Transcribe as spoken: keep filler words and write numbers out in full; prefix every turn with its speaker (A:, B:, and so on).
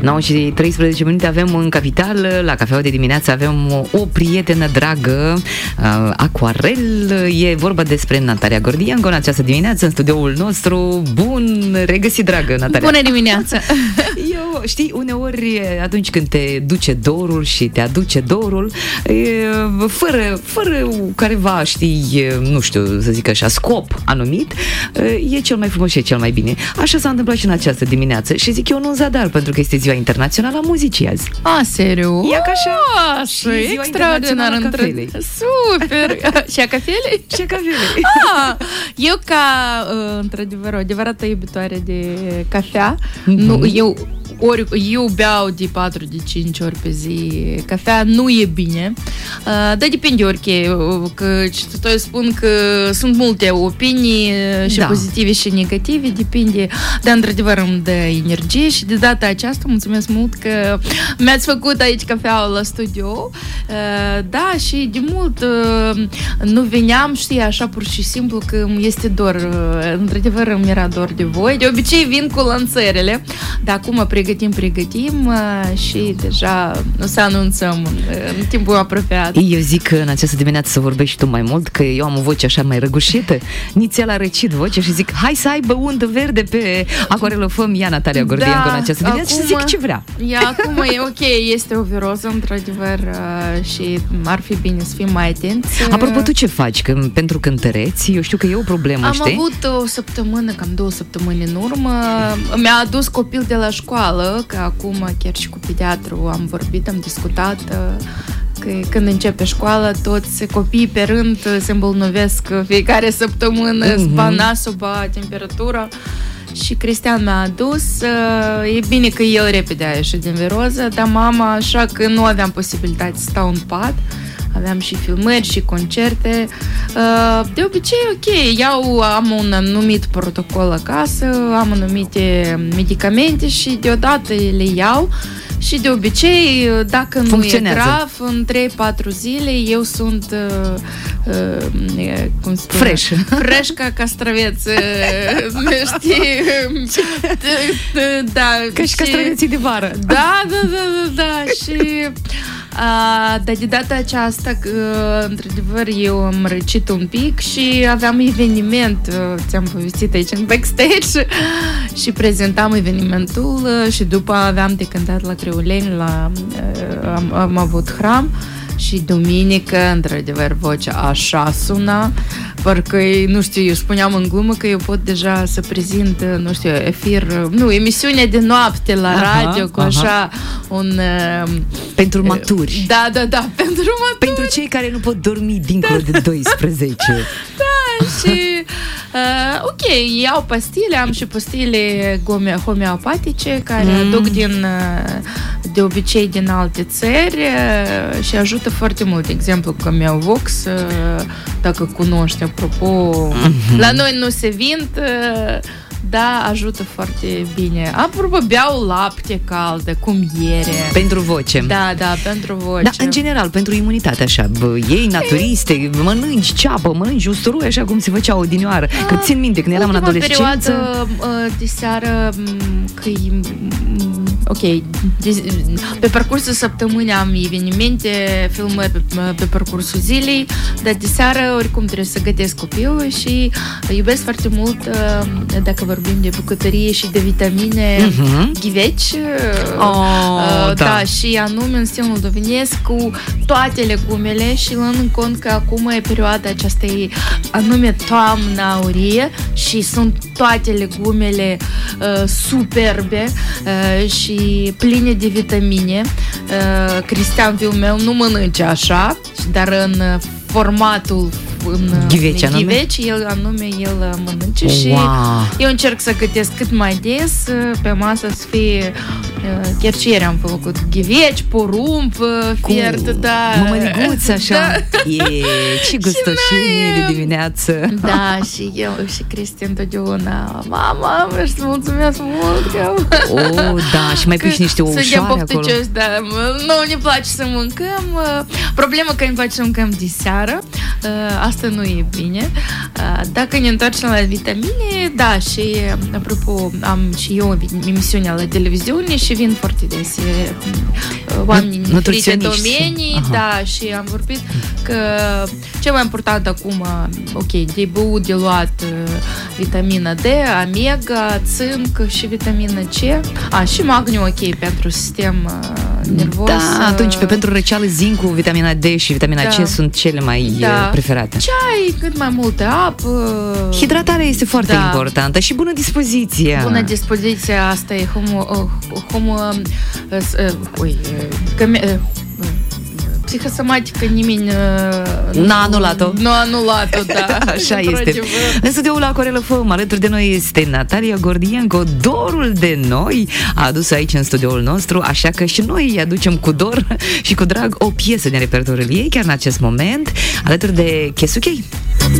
A: nouă și treisprezece minute avem în capitală, la cafeaua de dimineață avem o prietenă dragă, uh, Aquarel. E vorba despre Natalia Gordienco în această dimineață în studioul nostru. Bun regăsit, dragă Natalia!
B: Bună dimineața!
A: Eu, știi, uneori atunci când te duce dorul și te aduce dorul, fără, fără careva, știi, nu știu, să zic așa, scop anumit, e cel mai frumos și e cel mai bine. Așa s-a întâmplat și în această dimineață și zic eu nu în zadar, pentru că este ziua internațională a muzicii azi.
B: A, seriu?
A: Ia ca așa.
B: A, și extraordinar.
A: Între...
B: Super! Și a cafelei?
A: Și a cafelei.
B: Ah, eu ca, într-adevăr, o adevărată iubitoare de cafea, mm-hmm. nu, eu ori eu beau de patru de cinci ori pe zi cafea, nu e bine. Uh, dar depinde orice, că cititorii spun că sunt multe opinii și da. pozitive și negative, depinde, dar într-adevăr îmi dă energie și de data aceasta mulțumesc mult că mi-ați făcut aici cafeaua la studio. Uh, da, și de mult uh, nu veneam, știi, așa pur și simplu că este dor. Uh, într-adevăr îmi era dor de voi. De obicei vin cu lansările, dar acum pregătim, pregătim uh, și deja o să anunțăm în, în timpul apropiat.
A: Eu zic că în această dimineață să vorbești tu mai mult, că eu am o voce așa mai răgușită. Nițel a răcit vocea și zic, hai să aibă undă verde pe Aquarelă, făm ea Natalia Gordienco da, în această dimineață acum, și zic ce vrea.
B: Ea acum e ok, este o viroză, într-adevăr, uh, și ar fi bine să fim mai atenți.
A: Apropo, tu ce faci? Că, pentru cântăreți, eu știu că e o problemă,
B: am
A: știi?
B: Am avut o săptămână, cam două săptămâni în urmă, mi-a adus copil de la școală, că acum chiar și cu pediatru am vorbit, am discutat că când începe școala, toți copiii pe rând se îmbolnăvesc fiecare săptămână, mm-hmm. spa nasul, ba temperatura. Și Cristian mi-a adus. E bine că el repede a ieșit din viroză, dar mama, așa că nu aveam posibilitate să stau în pat. Aveam și filmări și concerte. De obicei, ok, eu am un anumit protocol acasă, am anumite medicamente și deodată le iau. Și de obicei, dacă nu e grav, în trei patru zile eu sunt uh, uh, cum spune?
A: Fresh.
B: Fresh ca castraveți. Știi? Da,
A: ca și castraveții de vară.
B: Da, da, da, da, da. Și Uh, dar de data aceasta, uh, într-adevăr, eu am răcit un pic și aveam eveniment, uh, ți-am povestit aici în backstage și prezentam evenimentul uh, și după aveam de cântat la Creuleni, la, uh, am, am avut hram și duminică, într-adevăr, vocea așa suna, parcă, nu știu, eu spuneam în glumă că eu pot deja să prezint, nu știu, efir, nu, emisiunea de noapte la aha, radio, cu aha. așa un... Uh,
A: pentru maturi.
B: Da, da, da, pentru maturi.
A: Pentru cei care nu pot dormi dincolo da, de doisprezece.
B: Da, și... Uh, ok, iau pastile, am și pastile homeopatice care mm. aduc din, de obicei din alte țări uh, și ajută foarte mult. De exemplu, Camiovox, uh, dacă cunoști, apropo, mm-hmm. la noi nu se vind, uh, da, ajută foarte bine. Apropo, beau lapte cald, cu miere.
A: Pentru voce.
B: Da, da, pentru voce.
A: Da, în general, pentru imunitate, așa, bă, ei naturiste, mănânci ceapă, mănânci usturoi, așa cum se făcea odinioară. A, că țin minte, când eram în adolescență...
B: perioadă de seară, că ok, pe parcursul săptămânii am evenimente, filmări pe, pe parcursul zilei, dar de seară oricum trebuie să gătesc copilul și iubesc foarte mult, dacă vorbim de bucătărie și de vitamine, uh-huh. ghiveci,
A: oh,
B: da.
A: da,
B: și anume în stil moldovenesc cu toate legumele și luând în cont că acum e perioada aceasta e anume toamna aurie și sunt toate legumele uh, superbe uh, și pline de vitamine. Uh, Cristian, fiul meu, nu mănânce așa, dar în formatul în
A: ghiveci,
B: ghiveci el anume el mănânce
A: wow.
B: și eu încerc să gătesc cât mai des pe masă să fie chiar ce ieri am făcut ghiveci, porumb, fiert, da.
A: Mămăliguță așa. Da. E, ce gustoșenie de dimineață.
B: Da, și eu și Cristi întotdeauna mama, îți mulțumesc mult că...
A: Oh, da, și mai pui și niște oușoare acolo.
B: Da, nu ne place să mâncăm. Problema că îmi place să mâncăm de seară, asta nu e bine. Dacă ne întoarcem la vitamine, da, și apropo, am și eu emisiune la televiziune și vin foarte des oameni din diferite domenii, aha, da, și am vorbit că cel mai important acum, ok, de băut, de luat vitamina D, omega, zinc și vitamina C, a, și magniu, ok, pentru sistem nervos.
A: Da, atunci pe pentru răceală zincul, vitamina D și vitamina da. C sunt cele mai da. preferate.
B: Ceai, cât mai multă apă.
A: Hidratarea este foarte da. importantă și bună dispoziție.
B: Bună dispoziție, asta e homo... homo ui, psihosomatică nimeni
A: n-a anulat-o.
B: Nu a anulat-o, da.
A: Așa este. În studioul la Corelă F M, alături de noi este Natalia Gordienco. Dorul de noi a adus aici în studioul nostru, așa că și noi îi aducem cu dor și cu drag o piesă din repertoriul ei, chiar în acest moment, alături de Kesuchei.